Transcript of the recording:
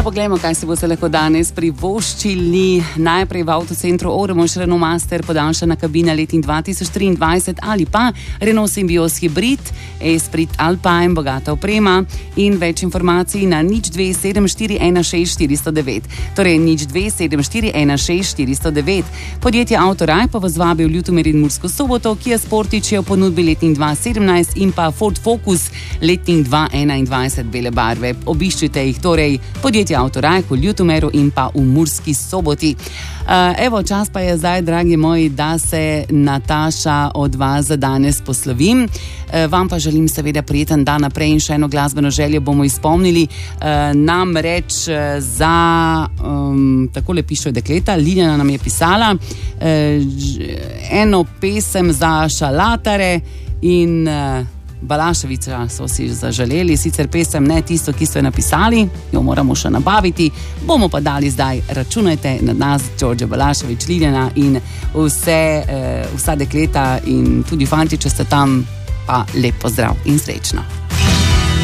Poglejmo, kaj si boste lahko danes privoščili. Najprej v avtocentru Ormož Renault Master, podaljšana kabina letnik 2023 ali pa Renault Symbioz Hybrid, Esprit Alpine, bogata oprema in več informacij na 027416 Torej 027416 Podjetje Autoraj pa vas vabi v Ljutomer in Mursko Soboto, Kia Sportage je v ponudbi letnik 2017 in pa Ford Focus letnik 2021 bele barve. Obiščite jih torej podjetje Autoraj v Ljutomeru in pa v Murski Soboti. Evo, čas pa je zdaj, dragi moji, da se Nataša od vas danes poslovim. Vam pa želim seveda prijeten dan naprej in še eno glasbeno željo bomo izpolnili. Namreč za, takole pišejo dekleta, Liljana nam je pisala, eno pesem za šalatare in Balaševića so si zaželeli, sicer pesem ne tisto, ki so jo napisali, jo moramo še nabaviti, bomo pa dali zdaj, računajte na nas, Đorđe Balašević, Liljana in vsa dekleta in tudi fanti, če ste tam, pa lep pozdrav in srečno.